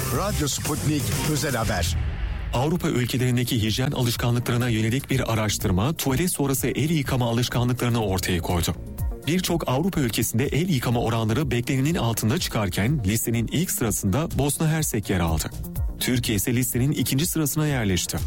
Radyo Sputnik Özel Haber. Avrupa ülkelerindeki hijyen alışkanlıklarına yönelik bir araştırma tuvalet sonrası el yıkama alışkanlıklarını ortaya koydu. Birçok Avrupa ülkesinde el yıkama oranları beklenenin altında çıkarken listenin ilk sırasında Bosna Hersek yer aldı. Türkiye ise listenin ikinci sırasına yerleşti.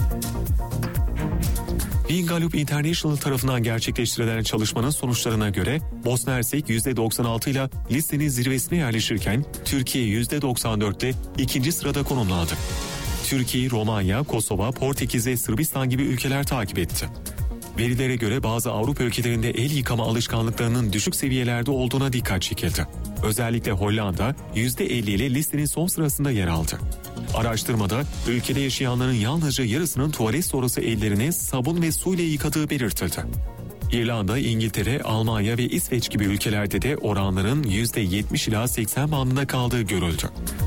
Gallup International tarafından gerçekleştirilen çalışmanın sonuçlarına göre Bosna Hersek %96 ile listenin zirvesine yerleşirken Türkiye %94 ile ikinci sırada konumlandı. Türkiye'yi Romanya, Kosova, Portekiz ve Sırbistan gibi ülkeler takip etti. Verilere göre bazı Avrupa ülkelerinde el yıkama alışkanlıklarının düşük seviyelerde olduğuna dikkat çekildi. Özellikle Hollanda %50 ile listenin son sırasında yer aldı. Araştırmada ülkede yaşayanların yalnızca yarısının tuvalet sonrası ellerini sabun ve suyla yıkadığı belirtildi. İrlanda, İngiltere, Almanya ve İsveç gibi ülkelerde de oranların %70 ila 80 bandında kaldığı görüldü.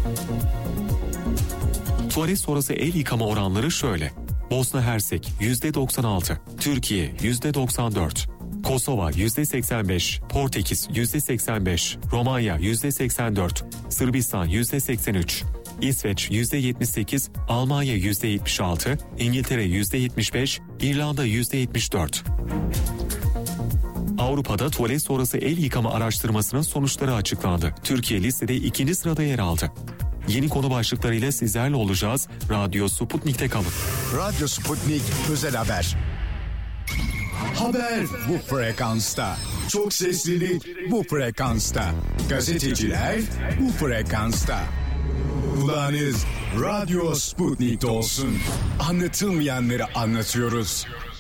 Tuvalet sonrası el yıkama oranları şöyle: Bosna Hersek %96, Türkiye %94, Kosova %85, Portekiz %85, Romanya %84, Sırbistan %83, İsveç %78, Almanya %76, İngiltere %75, İrlanda %74. Avrupa'da tuvalet sonrası el yıkama araştırmasının sonuçları açıklandı. Türkiye listede ikinci sırada yer aldı. Yeni konu başlıklarıyla sizlerle olacağız. Radyo Sputnik'te kalın. Radyo Sputnik Özel Haber. Haber bu frekansta. Çok seslilik bu frekansta. Gazeteciler bu frekansta. Kulağınız Radyo Sputnik'te olsun. Anlatılmayanları anlatıyoruz.